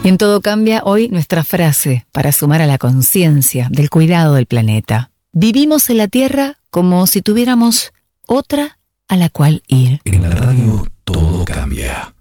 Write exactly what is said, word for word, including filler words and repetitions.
Y en Todo Cambia hoy nuestra frase para sumar a la conciencia del cuidado del planeta. Vivimos en la Tierra como si tuviéramos otra a la cual ir. En la radio Todo Cambia.